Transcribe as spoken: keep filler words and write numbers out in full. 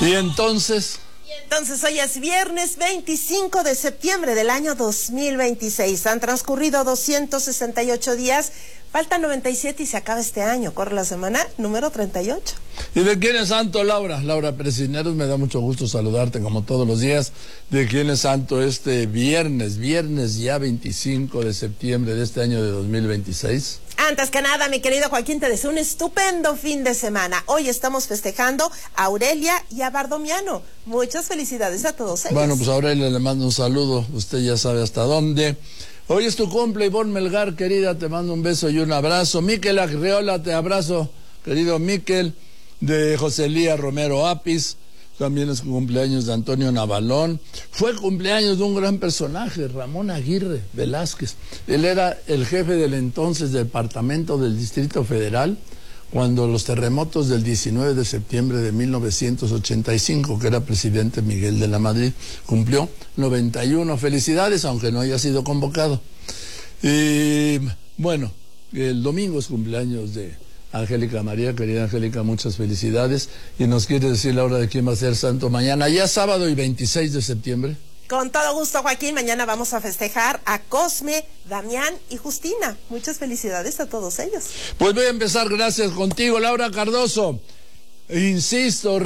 Y entonces... Entonces hoy es viernes veinticinco de septiembre del año dos mil veintiséis. Han transcurrido doscientos sesenta y ocho días, faltan noventa y siete y se acaba este año. Corre la semana número treinta y ocho. ¿Y de quién es santo, Laura? Laura Pérez Cisneros, me da mucho gusto saludarte como todos los días. ¿De quién es santo este viernes? Viernes ya veinticinco de septiembre de este año de dos mil veintiséis. Antes que nada, mi querido Joaquín, te deseo un estupendo fin de semana. Hoy estamos festejando a Aurelia y a Bardomiano. Muchas felicidades a todos ellos. Bueno, pues a Aurelia le mando un saludo, usted ya sabe hasta dónde. Hoy es tu cumple, Ivonne Melgar, querida, te mando un beso y un abrazo. Miquel Agriola, te abrazo, querido Miquel. De José Lía Romero Apis, también es cumpleaños de Antonio Navalón. Fue cumpleaños de un gran personaje, Ramón Aguirre Velázquez. Él era el jefe del entonces departamento del Distrito Federal cuando los terremotos del diecinueve de septiembre de mil novecientos ochenta y cinco, que era presidente Miguel de la Madrid, cumplió noventa y uno. Felicidades, aunque no haya sido convocado. Y bueno, el domingo es cumpleaños de Angélica María, querida Angélica, muchas felicidades. Y nos quiere decir la hora de quién va a ser santo mañana, ya sábado y veintiséis de septiembre. Con todo gusto, Joaquín. Mañana vamos a festejar a Cosme, Damián y Justina. Muchas felicidades a todos ellos. Pues voy a empezar, gracias contigo, Laura Cardoso. Insisto,